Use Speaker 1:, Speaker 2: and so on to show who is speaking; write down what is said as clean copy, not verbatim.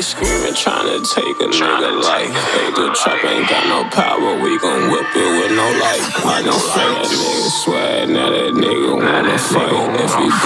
Speaker 1: screaming, tryna take a nigga life. Hey, the trap ain't got no power, we gon' whip it with no light. I done fed that nigga swag, now that nigga wanna fight. If he